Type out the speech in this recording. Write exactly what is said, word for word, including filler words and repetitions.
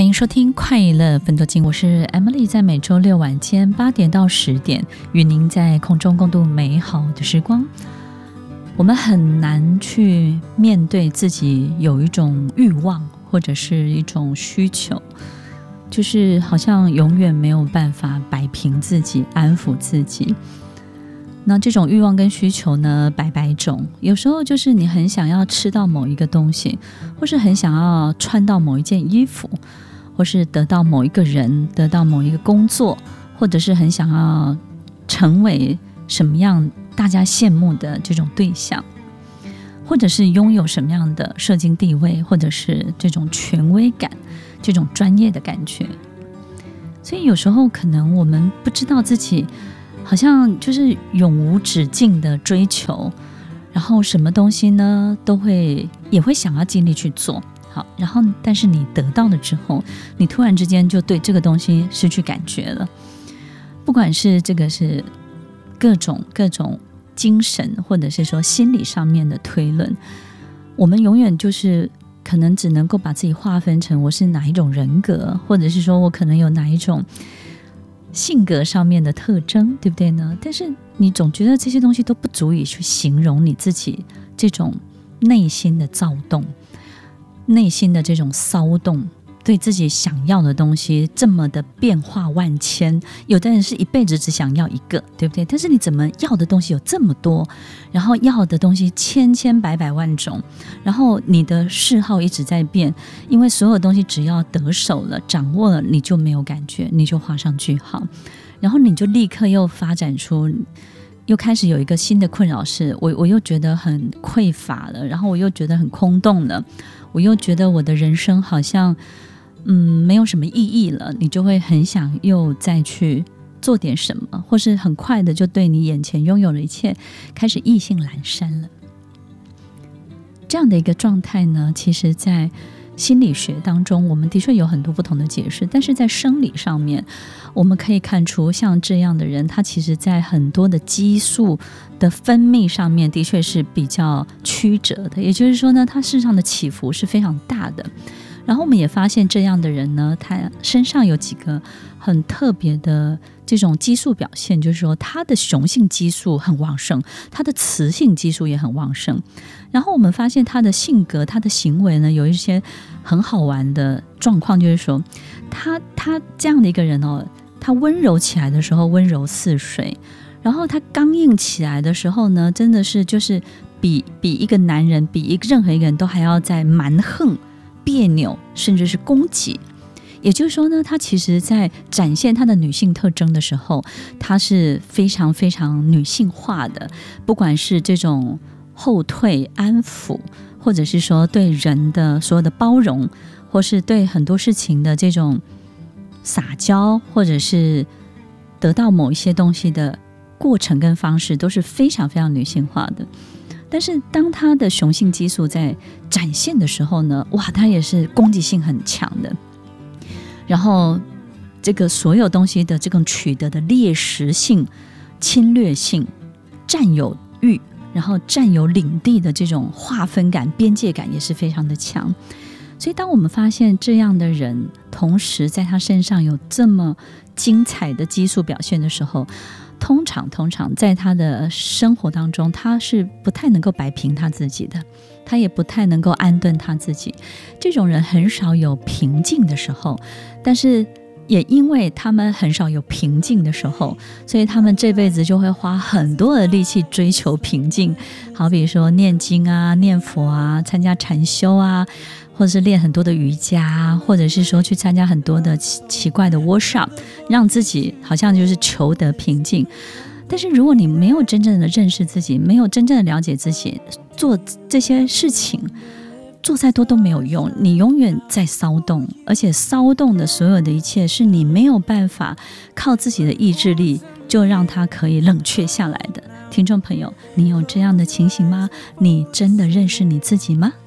欢迎收听快乐分多金，我是 Emily， 在每周六晚间八点到十点与您在空中共度美好的时光。我们很难去面对自己有一种欲望或者是一种需求，就是好像永远没有办法摆平自己，安抚自己。那这种欲望跟需求呢，百百种，有时候就是你很想要吃到某一个东西，或是很想要穿到某一件衣服，或是得到某一个人，得到某一个工作，或者是很想要成为什么样大家羡慕的这种对象，或者是拥有什么样的社经地位，或者是这种权威感，这种专业的感觉。所以有时候可能我们不知道自己好像就是永无止境的追求，然后什么东西呢都会也会想要尽力去做好，然后但是你得到了之后，你突然之间就对这个东西失去感觉了。不管是这个是各种各种精神或者是说心理上面的推论，我们永远就是可能只能够把自己划分成我是哪一种人格，或者是说我可能有哪一种性格上面的特征，对不对呢？但是你总觉得这些东西都不足以去形容你自己这种内心的躁动，内心的这种骚动，对自己想要的东西这么的变化万千。有的人是一辈子只想要一个，对不对？但是你怎么要的东西有这么多，然后要的东西千千百百万种，然后你的嗜好一直在变，因为所有东西只要得手了，掌握了，你就没有感觉，你就画上句号，然后你就立刻又发展出又开始有一个新的困扰，是我我又觉得很匮乏了，然后我又觉得很空洞了，我又觉得我的人生好像嗯没有什么意义了，你就会很想又再去做点什么，或是很快的就对你眼前拥有的一切开始意兴阑珊了。这样的一个状态呢，其实在心理学当中我们的确有很多不同的解释，但是在生理上面我们可以看出，像这样的人他其实在很多的激素的分泌上面的确是比较曲折的，也就是说呢，他身上的起伏是非常大的。然后我们也发现这样的人呢，他身上有几个很特别的这种激素表现，就是说他的雄性激素很旺盛，他的雌性激素也很旺盛。然后我们发现他的性格，他的行为呢，有一些很好玩的状况，就是说他他这样的一个人哦，他温柔起来的时候温柔似水，然后他刚硬起来的时候呢，真的是就是比比一个男人，比一个任何一个人都还要再蛮横、别扭，甚至是攻击。也就是说呢，他其实在展现他的女性特征的时候，他是非常非常女性化的，不管是这种后退安抚，或者是说对人的所有的包容，或是对很多事情的这种撒娇，或者是得到某一些东西的过程跟方式，都是非常非常女性化的。但是当他的雄性激素在展现的时候呢，哇，他也是攻击性很强的，然后这个所有东西的这种取得的猎食性、侵略性、占有欲，然后占有领地的这种划分感、边界感也是非常的强。所以当我们发现这样的人同时在他身上有这么精彩的激素表现的时候，通常通常在他的生活当中，他是不太能够摆平他自己的，他也不太能够安顿他自己。这种人很少有平静的时候，但是也因为他们很少有平静的时候，所以他们这辈子就会花很多的力气追求平静，好比说念经啊、念佛啊、参加禅修啊，或者是练很多的瑜伽，或者是说去参加很多的奇怪的 workshop， 让自己好像就是求得平静。但是如果你没有真正的认识自己，没有真正的了解自己，做这些事情做再多都没有用，你永远在骚动，而且骚动的所有的一切是你没有办法靠自己的意志力就让它可以冷却下来的。听众朋友，你有这样的情形吗？你真的认识你自己吗？